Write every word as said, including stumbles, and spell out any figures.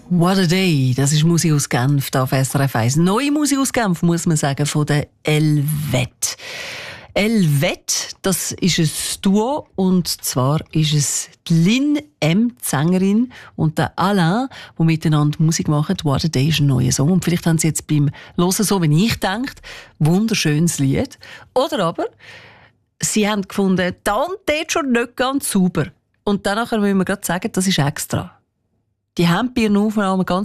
What a Day, das ist Musik aus Genf, da auf S R F eins. Neue Musik aus Genf, muss man sagen, von der Helvete. Helvete, das ist ein Duo, und zwar ist es die Lynn M., die Sängerin, und der Alain, die miteinander Musik machen. What a Day ist ein neuer Song, und vielleicht haben sie jetzt beim Hören, so wie ich denke, wunderschönes Lied. Oder aber, sie haben gefunden, dann ist schon nicht ganz sauber. Und danach müssen wir gerade sagen, das ist extra. Die haben bei ihren Aufnahmen ganz